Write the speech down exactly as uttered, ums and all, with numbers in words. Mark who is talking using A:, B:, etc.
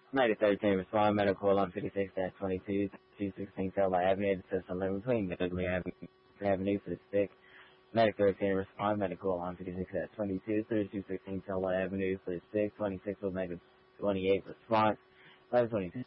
A: ninety thirteen respond medical on fifty-six twenty-two, two sixteen Taylor Avenue, the system limit between Middley Avenue for the stick. Medic thirteen respond medical on fifty-six twenty-two, thirty-two sixteen Taylor Avenue for the stick, twenty-six will make a twenty-eight response, eleven twenty-two.